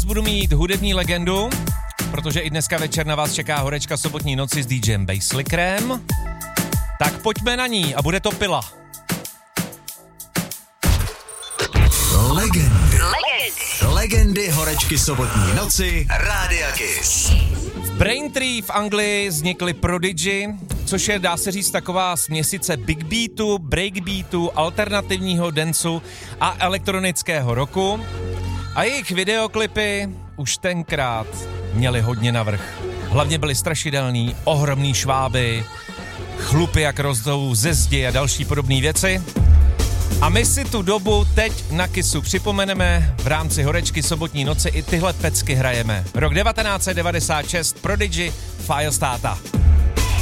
budu mít hudební legendu, protože i dneska večer na vás čeká horečka sobotní noci s DJem Basslickerem. Tak pojďme na ní a bude to Pila. Legendy horečky sobotní noci Rádia Kiss. V Braintree v Anglii vznikly Prodigy, což je, dá se říct, taková směsice big beatu, breakbeatu, alternativního dancu a elektronického rocku. A jejich videoklipy už tenkrát měly hodně navrch. Hlavně byly strašidelný, ohromný šváby, chlupy jak rostou ze zdi a další podobné věci. A my si tu dobu teď na Kissu připomeneme, v rámci horečky sobotní noci i tyhle pecky hrajeme. Rok 1996, Prodigy, Firestarter.